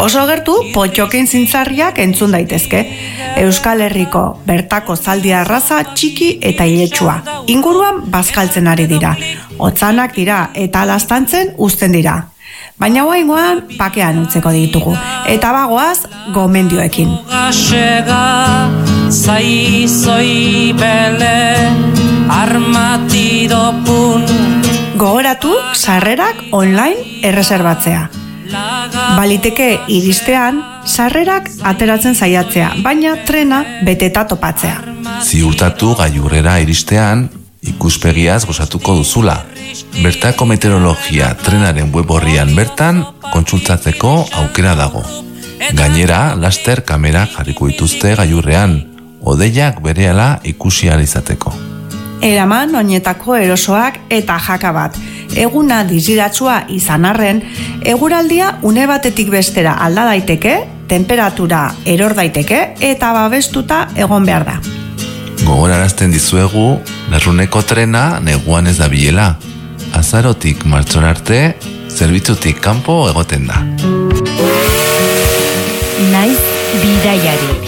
Oso gertu, potxokin zintzarriak entzun daitezke. Euskal Herriko bertako zaldi arraza txiki eta iletsua. Inguruan bazkaltzen ari dira. Otzanak dira eta laztantzen uzten dira. Baina oraingoan pakean utzeko ditugu. Eta bagoaz gomendioekin. Gogoratu sarrerak online erreserbatzea. Baliteke iristean sarrerak ateratzen saiatzea, baina trena beteta topatzea. Ziurtatu gailurrera iristean ikuspegiaz gozatuko duzula. Bertako meteorologia trenaren web orrian bertan kontsultatzeko aukera dago. Gainera, laster kamera jarriko dituzte gailurrean, hodeiak berehala ikusi ahal izateko. Eraman oinetako erosoak eta jaka bat. Eguna diziratsua izan arren, eguraldia une batetik bestera alda daiteke, temperatura eror daiteke eta babestuta egon behar da. Gogorarazten dizuegu, Larruneko trena neguan ez dabilela. Azarotik martxora arte, zerbitzutik kanpo egoten da. Naiz bidaiari.